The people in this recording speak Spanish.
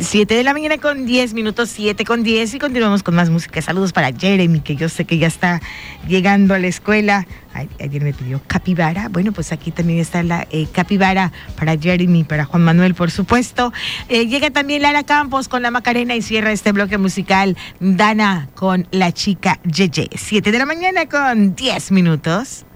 7 de la mañana con 10 minutos, 7:10, y continuamos con más música. Saludos para Jeremy, que yo sé que ya está llegando a la escuela. Ayer me pidió capibara. Bueno, pues aquí también está la capibara para Jeremy, para Juan Manuel, por supuesto. Llega también Lara Campos con la Macarena y cierra este bloque musical Dana con la chica Yeye. 7 de la mañana con 10 minutos.